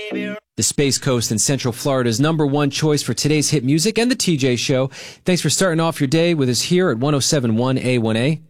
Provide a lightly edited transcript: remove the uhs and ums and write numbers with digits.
The Space Coast and Central Florida's #1 choice for today's hit music and the TJ Show. Thanks for starting off your day with us here at 107.1 A1A.